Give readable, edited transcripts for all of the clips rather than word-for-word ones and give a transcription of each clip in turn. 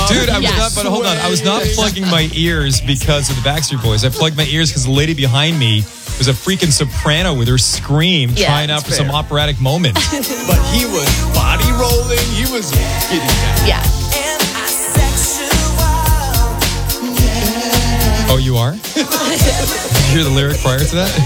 Dude, I was Yes. not, but hold on. I was not plugging my ears because of the Backstreet Boys. I plugged my ears because the lady behind me was a freaking soprano with her scream trying out for some operatic moment. But he was body rolling. He was getting down. Yeah. Oh, you are? Did you hear the lyric prior to that?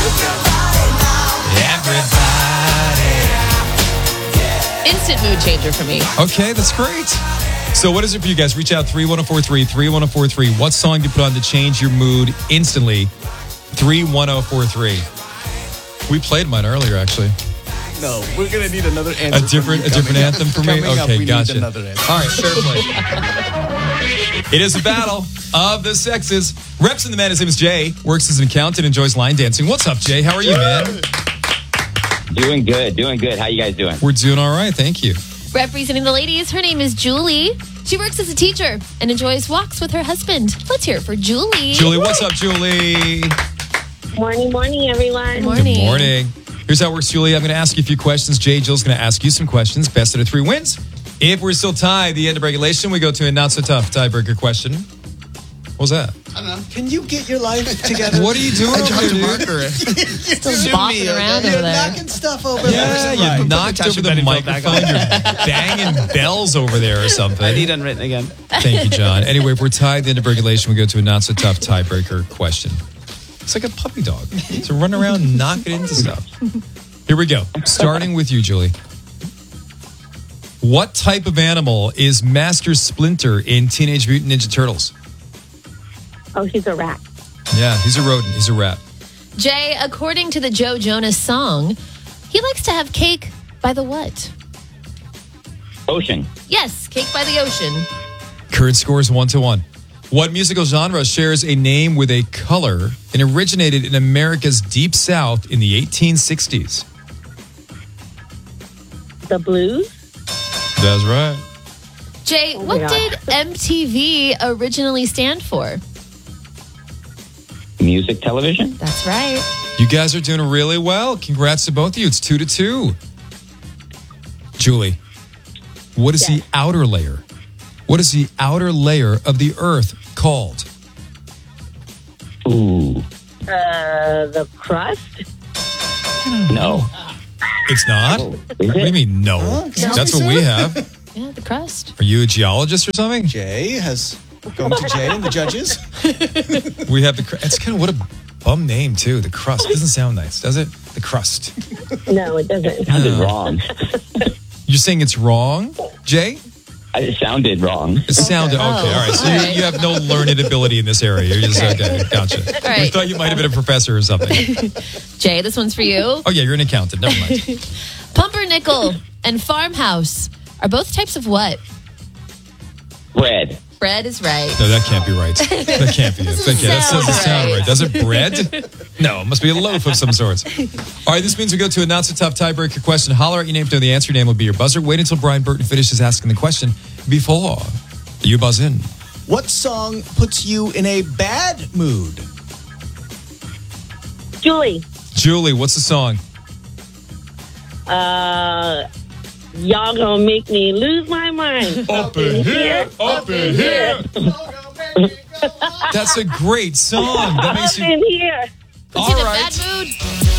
Everybody. Instant mood changer for me. Okay, that's great. So what is it for you guys? Reach out 31043, 31043. What song do you put on to change your mood instantly? 31043. We played mine earlier, actually. No, we're going to need another answer. A different anthem for me? Coming up, Okay, we gotcha. need another answer. All right, fair play. It is a battle of the sexes. Reps in the man. His name is Jay. Works as an accountant. Enjoys line dancing. What's up, Jay? How are you, man? Doing good. How you guys doing? We're doing all right. Thank you. Representing the ladies, her name is Julie. She works as a teacher and enjoys walks with her husband. Let's hear it for Julie. Julie, what's up, Julie? Morning, everyone. Good morning. Good morning. Here's how it works, Julie. I'm going to ask you a few questions. Jay, Jill's going to ask you some questions. Best out of 3 wins. If we're still tied, the end of regulation, we go to a not-so-tough tiebreaker question. What was that? I don't know. Can you get your life together? What are you doing over there, dude? Still bopping around over You're there. knocking stuff over Yeah, there. you knocked over the microphone. You're banging bells over there or something. I need unwritten again. Thank you, John. Anyway, if we're tied at the end of regulation, we go to a not-so-tough tiebreaker question. It's like a puppy dog. So run around, knock it into stuff. Here we go. Starting with you, Julie. What type of animal is Master Splinter in Teenage Mutant Ninja Turtles? Oh, he's a rat. Yeah, he's a rodent. He's a rat. Jay, according to the Joe Jonas song, he likes to have cake by the what? Ocean. Yes, cake by the ocean. Current score is 1-1. What musical genre shares a name with a color and originated in America's Deep South in the 1860s? The blues. That's right. Jay, Oh my what God. did MTV originally stand for? Music television. That's right. You guys are doing really well. Congrats to both of you. It's 2-2. Julie, what is the outer layer? What is the outer layer of the Earth called? Ooh. The crust. No. It's not? Is What do you it? mean, no? That's what we have. Yeah, the crust. Are you a geologist or something? Jay has gone to Jay and the judges. We have the crust. It's kind of what a bum name, too. The crust. It doesn't sound nice, does it? The crust. No, it doesn't. Sounded wrong. You're saying it's wrong, Jay? It sounded wrong. It sounded okay. All right. So all right. you have no learned ability in this area. You're just okay. Gotcha. We right. thought you might have been a professor or something. Jay, this one's for you. Oh yeah, you're an accountant. Never mind. Pumpernickel and farmhouse are both types of what? Bread. Bread is right. No, that can't be right. That can't be it. Okay, that doesn't sound right. Does it bread? No, it must be a loaf of some sorts. All right, this means we go to a not-so-tough tiebreaker question. Holler at your name to know the answer. Your name will be your buzzer. Wait until Brian Burton finishes asking the question before you buzz in. What song puts you in a bad mood? Julie. Julie, what's the song? Y'all gonna make me lose my mind. Up in here, up in here. That's a great song. That makes Up you in here. Puts you in all a right. bad mood.